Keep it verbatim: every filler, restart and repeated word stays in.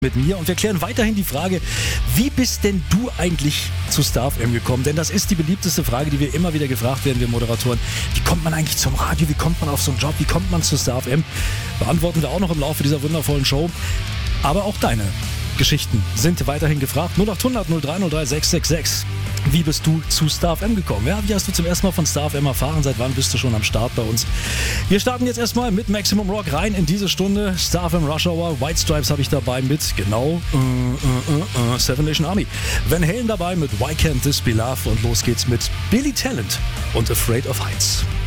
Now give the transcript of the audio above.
mit mir und wir klären weiterhin die Frage, wie bist denn du eigentlich zu Star F M gekommen? Denn das ist die beliebteste Frage, die wir immer wieder gefragt werden, wir Moderatoren. Wie kommt man eigentlich zum Radio? Wie kommt man auf so einen Job? Wie kommt man zu Star F M? Beantworten wir auch noch im Laufe dieser wundervollen Show. Aber auch deine Geschichten sind weiterhin gefragt. null acht hundert null drei null drei sechs sechs sechs. Wie bist du zu Star F M gekommen? Ja, wie hast du zum ersten Mal von Star F M erfahren? Seit wann bist du schon am Start bei uns? Wir starten jetzt erstmal mit Maximum Rock rein in diese Stunde. Star F M Rush Hour, White Stripes habe ich dabei mit, genau, äh, äh, äh, Seven Nation Army. Van Halen dabei mit Why Can't This Be Love und los geht's mit Billy Talent und Afraid of Heights.